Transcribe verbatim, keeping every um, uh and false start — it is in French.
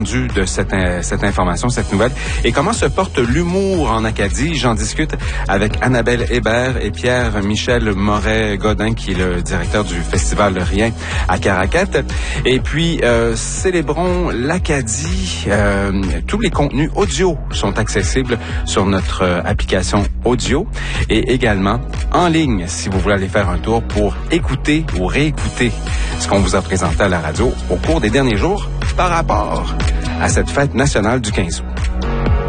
de cette, cette information, cette nouvelle. Et comment se porte l'humour en Acadie? J'en discute avec Annabelle Hébert et Pierre-Michel Moret-Godin, qui est le directeur du Festival Rien à Caraquette. Et puis, euh, célébrons l'Acadie. Euh, tous les contenus audio sont accessibles sur notre euh, application audio et également en ligne, si vous voulez aller faire un tour pour écouter ou réécouter ce qu'on vous a présenté à la radio au cours des derniers jours par rapport à cette fête nationale du quinze août.